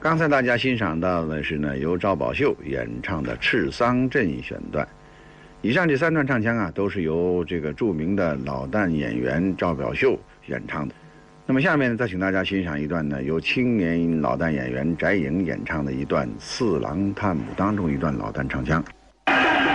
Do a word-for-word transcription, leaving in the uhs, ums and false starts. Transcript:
刚才大家欣赏到的是呢，由赵宝秀演唱的《赤桑镇》选段。以上这三段唱腔啊，都是由这个著名的老旦演员赵宝秀演唱的。那么下面呢，再请大家欣赏一段呢，由青年老旦演员翟颖演唱的一段《四郎探母》当中一段老旦唱腔。